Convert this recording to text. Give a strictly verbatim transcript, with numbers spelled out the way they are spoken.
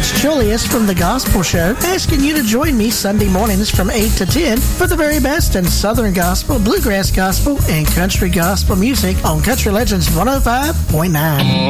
It's Julius from The Gospel Show, asking you to join me Sunday mornings from eight to ten for the very best in Southern Gospel, Bluegrass Gospel, and Country Gospel music on Country Legends one oh five point nine.